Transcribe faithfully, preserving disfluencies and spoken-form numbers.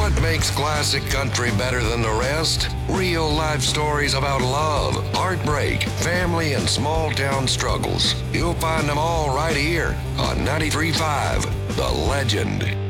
what makes classic country better than the rest? Real life stories about love, heartbreak, family, and small town struggles. You'll find them all right here on ninety-three point five The Legend.